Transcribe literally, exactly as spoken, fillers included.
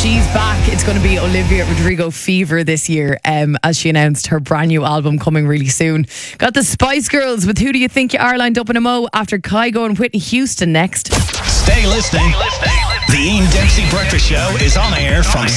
she's back. It's going to be Olivia Rodrigo fever this year, um, as she announced her brand new album coming really soon. Got the Spice Girls with Who Do You Think You Are lined up in a mo after Kygo and Whitney Houston next. Stay listening. Stay listening. The Ian Dempsey Breakfast Show is on air from